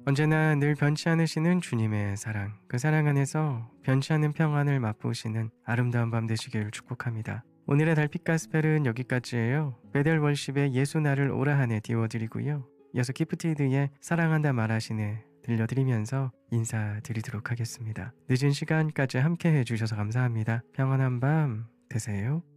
언제나 늘 변치 않으시는 주님의 사랑, 그 사랑 안에서 변치 않는 평안을 맛보시는 아름다운 밤 되시길 축복합니다. 오늘의 달빛 가스펠은 여기까지예요. 베델 월십의 예수 나를 오라 하네 띄워드리고요. 이어서 기프티드의 사랑한다 말하시네 들려드리면서 인사드리도록 하겠습니다. 늦은 시간까지 함께 해주셔서 감사합니다. 평안한 밤 되세요.